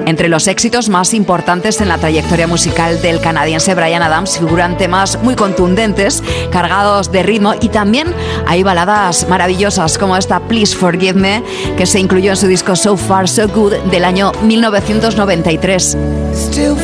Entre los éxitos más importantes en la trayectoria musical del canadiense Bryan Adams figuran temas muy contundentes, cargados de ritmo, y también hay baladas maravillosas como esta Please Forgive Me, que se incluyó en su disco So Far So Good del año 1993.